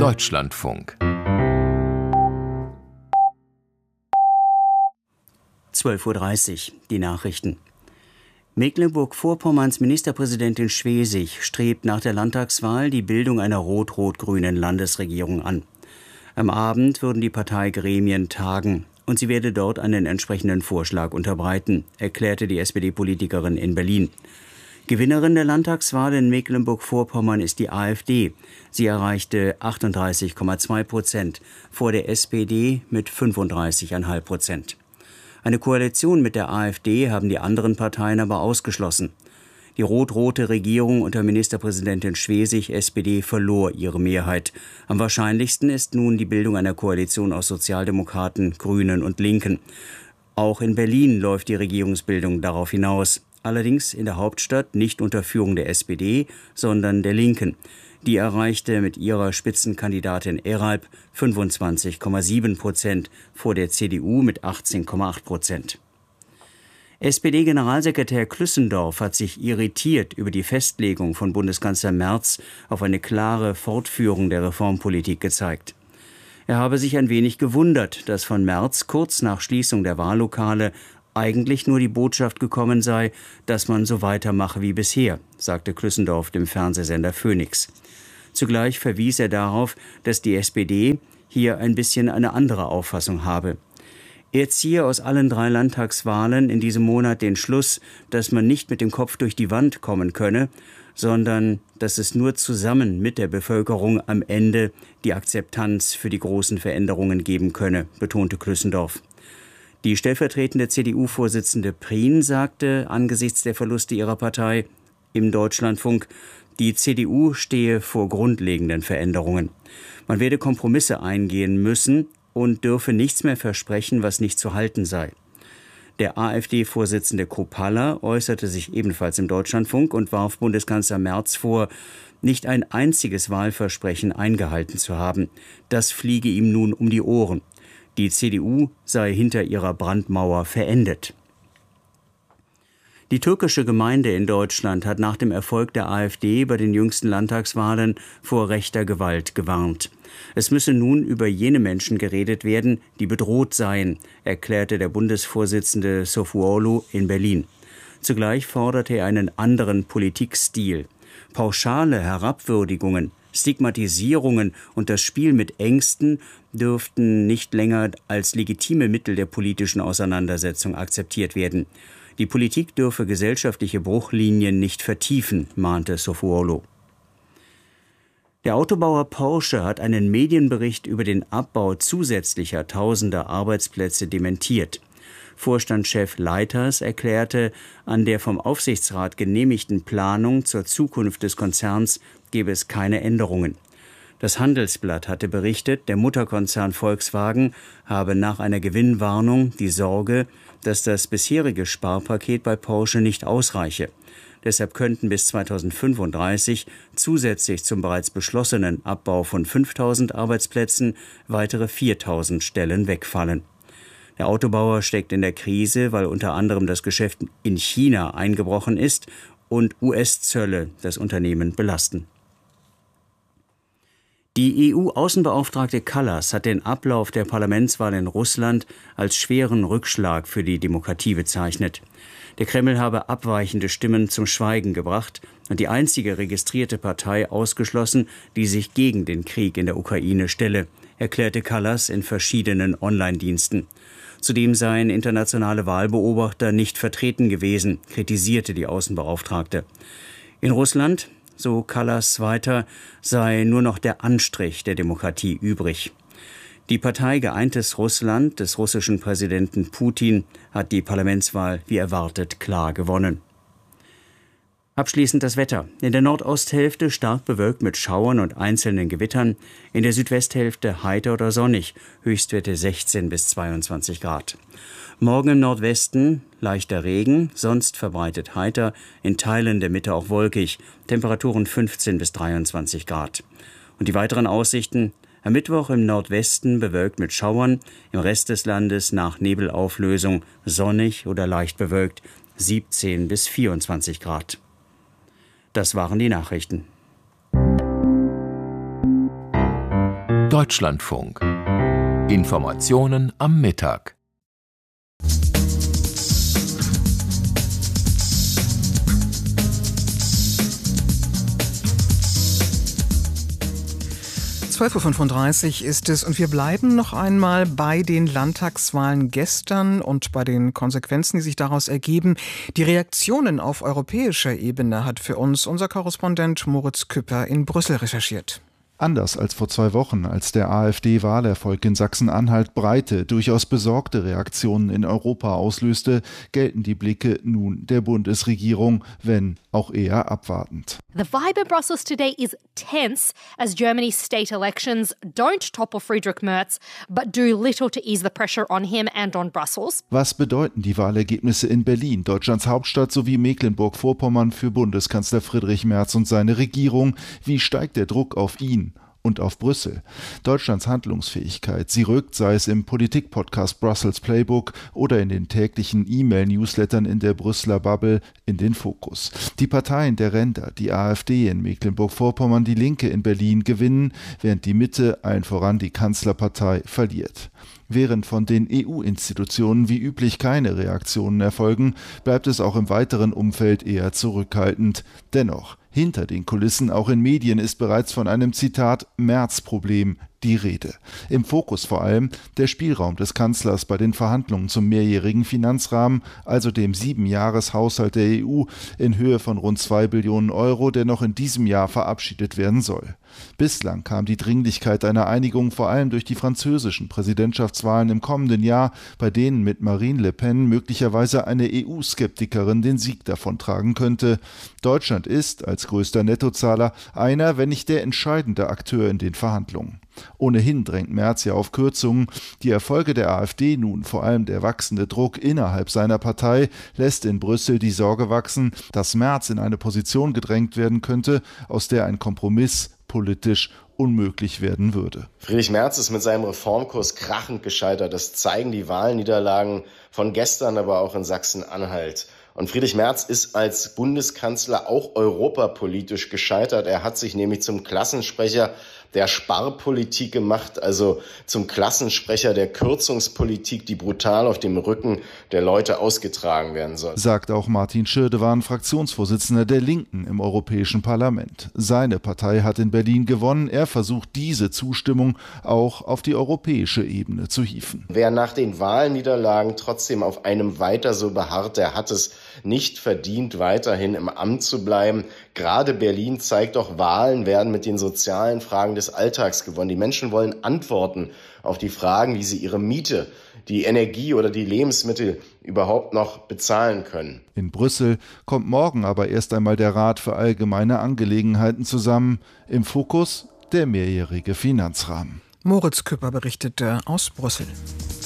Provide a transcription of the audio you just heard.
Deutschlandfunk 12:30 Uhr, die Nachrichten. Mecklenburg-Vorpommerns Ministerpräsidentin Schwesig strebt nach der Landtagswahl die Bildung einer rot-rot-grünen Landesregierung an. Am Abend würden die Parteigremien tagen und sie werde dort einen entsprechenden Vorschlag unterbreiten, erklärte die SPD-Politikerin in Berlin. Gewinnerin der Landtagswahl in Mecklenburg-Vorpommern ist die AfD. Sie erreichte 38,2% vor der SPD mit 35,5%. Eine Koalition mit der AfD haben die anderen Parteien aber ausgeschlossen. Die rot-rote Regierung unter Ministerpräsidentin Schwesig, SPD, verlor ihre Mehrheit. Am wahrscheinlichsten ist nun die Bildung einer Koalition aus Sozialdemokraten, Grünen und Linken. Auch in Berlin läuft die Regierungsbildung darauf hinaus. Allerdings in der Hauptstadt nicht unter Führung der SPD, sondern der Linken. Die erreichte mit ihrer Spitzenkandidatin Eralp 25,7% vor der CDU mit 18,8%. SPD-Generalsekretär Klüssendorf hat sich irritiert über die Festlegung von Bundeskanzler Merz auf eine klare Fortführung der Reformpolitik gezeigt. Er habe sich ein wenig gewundert, dass von Merz kurz nach Schließung der Wahllokale eigentlich nur die Botschaft gekommen sei, dass man so weitermache wie bisher, sagte Klüssendorf dem Fernsehsender Phoenix. Zugleich verwies er darauf, dass die SPD hier ein bisschen eine andere Auffassung habe. Er ziehe aus allen 3 Landtagswahlen in diesem Monat den Schluss, dass man nicht mit dem Kopf durch die Wand kommen könne, sondern dass es nur zusammen mit der Bevölkerung am Ende die Akzeptanz für die großen Veränderungen geben könne, betonte Klüssendorf. Die stellvertretende CDU-Vorsitzende Prien sagte angesichts der Verluste ihrer Partei im Deutschlandfunk, die CDU stehe vor grundlegenden Veränderungen. Man werde Kompromisse eingehen müssen und dürfe nichts mehr versprechen, was nicht zu halten sei. Der AfD-Vorsitzende Kropalla äußerte sich ebenfalls im Deutschlandfunk und warf Bundeskanzler Merz vor, nicht ein einziges Wahlversprechen eingehalten zu haben. Das fliege ihm nun um die Ohren. Die CDU sei hinter ihrer Brandmauer verendet. Die türkische Gemeinde in Deutschland hat nach dem Erfolg der AfD bei den jüngsten Landtagswahlen vor rechter Gewalt gewarnt. Es müsse nun über jene Menschen geredet werden, die bedroht seien, erklärte der Bundesvorsitzende Sofuoglu in Berlin. Zugleich forderte er einen anderen Politikstil. Pauschale Herabwürdigungen, Stigmatisierungen und das Spiel mit Ängsten dürften nicht länger als legitime Mittel der politischen Auseinandersetzung akzeptiert werden. Die Politik dürfe gesellschaftliche Bruchlinien nicht vertiefen, mahnte Sofuoglu. Der Autobauer Porsche hat einen Medienbericht über den Abbau zusätzlicher tausender Arbeitsplätze dementiert. Vorstandschef Leiters erklärte, an der vom Aufsichtsrat genehmigten Planung zur Zukunft des Konzerns gebe es keine Änderungen. Das Handelsblatt hatte berichtet, der Mutterkonzern Volkswagen habe nach einer Gewinnwarnung die Sorge, dass das bisherige Sparpaket bei Porsche nicht ausreiche. Deshalb könnten bis 2035 zusätzlich zum bereits beschlossenen Abbau von 5.000 Arbeitsplätzen weitere 4.000 Stellen wegfallen. Der Autobauer steckt in der Krise, weil unter anderem das Geschäft in China eingebrochen ist und US-Zölle das Unternehmen belasten. Die EU-Außenbeauftragte Kallas hat den Ablauf der Parlamentswahl in Russland als schweren Rückschlag für die Demokratie bezeichnet. Der Kreml habe abweichende Stimmen zum Schweigen gebracht und die einzige registrierte Partei ausgeschlossen, die sich gegen den Krieg in der Ukraine stelle, erklärte Kallas in verschiedenen Online-Diensten. Zudem seien internationale Wahlbeobachter nicht vertreten gewesen, kritisierte die Außenbeauftragte. In Russland, so Kallas weiter, sei nur noch der Anstrich der Demokratie übrig. Die Partei Geeintes Russland des russischen Präsidenten Putin hat die Parlamentswahl wie erwartet klar gewonnen. Abschließend das Wetter. In der Nordosthälfte stark bewölkt mit Schauern und einzelnen Gewittern. In der Südwesthälfte heiter oder sonnig. Höchstwerte 16 bis 22 Grad. Morgen im Nordwesten leichter Regen, sonst verbreitet heiter. In Teilen der Mitte auch wolkig. Temperaturen 15 bis 23 Grad. Und die weiteren Aussichten: am Mittwoch im Nordwesten bewölkt mit Schauern. Im Rest des Landes nach Nebelauflösung sonnig oder leicht bewölkt. 17 bis 24 Grad. Das waren die Nachrichten. Deutschlandfunk. Informationen am Mittag. (12:35 Uhr) ist es und wir bleiben noch einmal bei den Landtagswahlen gestern und bei den Konsequenzen, die sich daraus ergeben. Die Reaktionen auf europäischer Ebene hat für uns unser Korrespondent Moritz Küpper in Brüssel recherchiert. Anders als vor 2 Wochen, als der AfD-Wahlerfolg in Sachsen-Anhalt breite, durchaus besorgte Reaktionen in Europa auslöste, gelten die Blicke nun der Bundesregierung, wenn auch eher abwartend. The vibe in Brussels today is tense as Germany's state elections don't topple Friedrich Merz, but do little to ease the pressure on him and on Brussels. Was bedeuten die Wahlergebnisse in Berlin, Deutschlands Hauptstadt, sowie Mecklenburg-Vorpommern für Bundeskanzler Friedrich Merz und seine Regierung? Wie steigt der Druck auf ihn und auf Brüssel? Deutschlands Handlungsfähigkeit, sie rückt, sei es im Politik-Podcast Brussels Playbook oder in den täglichen E-Mail-Newslettern in der Brüsseler Bubble, in den Fokus. Die Parteien der Ränder, die AfD in Mecklenburg-Vorpommern, die Linke in Berlin gewinnen, während die Mitte, allen voran die Kanzlerpartei, verliert. Während von den EU-Institutionen wie üblich keine Reaktionen erfolgen, bleibt es auch im weiteren Umfeld eher zurückhaltend. Dennoch, hinter den Kulissen, auch in Medien, ist bereits von einem, Zitat, Merz-Problem die Rede. Im Fokus vor allem der Spielraum des Kanzlers bei den Verhandlungen zum mehrjährigen Finanzrahmen, also dem 7-Jahres-Haushalt der EU in Höhe von rund 2 Billionen Euro, der noch in diesem Jahr verabschiedet werden soll. Bislang kam die Dringlichkeit einer Einigung vor allem durch die französischen Präsidentschaftswahlen im kommenden Jahr, bei denen mit Marine Le Pen möglicherweise eine EU-Skeptikerin den Sieg davontragen könnte. Deutschland ist als größter Nettozahler einer, wenn nicht der entscheidende Akteur in den Verhandlungen. Ohnehin drängt Merz ja auf Kürzungen. Die Erfolge der AfD nun, vor allem der wachsende Druck innerhalb seiner Partei, lässt in Brüssel die Sorge wachsen, dass Merz in eine Position gedrängt werden könnte, aus der ein Kompromiss politisch unmöglich werden würde. Friedrich Merz ist mit seinem Reformkurs krachend gescheitert. Das zeigen die Wahlniederlagen von gestern, aber auch in Sachsen-Anhalt. Und Friedrich Merz ist als Bundeskanzler auch europapolitisch gescheitert. Er hat sich nämlich zum Klassensprecher der Sparpolitik gemacht, also zum Klassensprecher der Kürzungspolitik, die brutal auf dem Rücken der Leute ausgetragen werden soll. Sagt auch Martin Schirdewan, Fraktionsvorsitzender der Linken im Europäischen Parlament. Seine Partei hat in Berlin gewonnen. Er versucht, diese Zustimmung auch auf die europäische Ebene zu hieven. Wer nach den Wahlniederlagen trotzdem auf einem weiter so beharrt, der hat es nicht verdient, weiterhin im Amt zu bleiben. Gerade Berlin zeigt doch, Wahlen werden mit den sozialen Fragen des Alltags gewonnen. Die Menschen wollen Antworten auf die Fragen, wie sie ihre Miete, die Energie oder die Lebensmittel überhaupt noch bezahlen können. In Brüssel kommt morgen aber erst einmal der Rat für allgemeine Angelegenheiten zusammen. Im Fokus der mehrjährige Finanzrahmen. Moritz Küpper berichtete aus Brüssel.